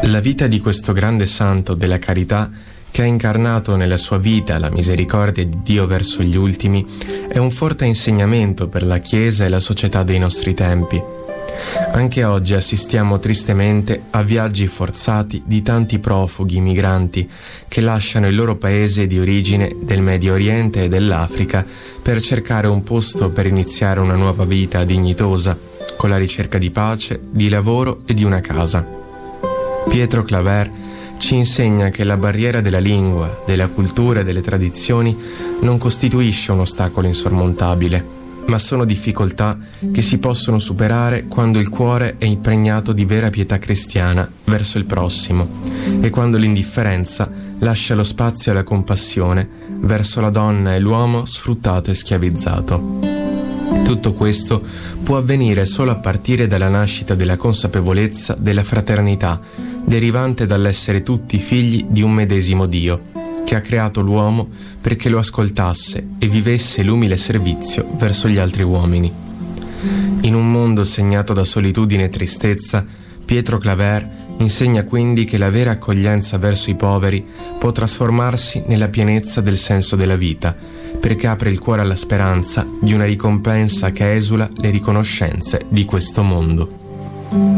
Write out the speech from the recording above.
La vita di questo grande santo della carità, che ha incarnato nella sua vita la misericordia di Dio verso gli ultimi, è un forte insegnamento per la Chiesa e la società dei nostri tempi. Anche oggi assistiamo tristemente a viaggi forzati di tanti profughi migranti che lasciano il loro paese di origine del Medio Oriente e dell'Africa per cercare un posto per iniziare una nuova vita dignitosa, con la ricerca di pace, di lavoro e di una casa. Pietro Claver ci insegna che la barriera della lingua, della cultura e delle tradizioni non costituisce un ostacolo insormontabile, ma sono difficoltà che si possono superare quando il cuore è impregnato di vera pietà cristiana verso il prossimo e quando l'indifferenza lascia lo spazio alla compassione verso la donna e l'uomo sfruttato e schiavizzato. Tutto questo può avvenire solo a partire dalla nascita della consapevolezza della fraternità, derivante dall'essere tutti figli di un medesimo Dio, che ha creato l'uomo perché lo ascoltasse e vivesse l'umile servizio verso gli altri uomini. In un mondo segnato da solitudine e tristezza, Pietro Claver insegna quindi che la vera accoglienza verso i poveri può trasformarsi nella pienezza del senso della vita, perché apre il cuore alla speranza di una ricompensa che esula le riconoscenze di questo mondo.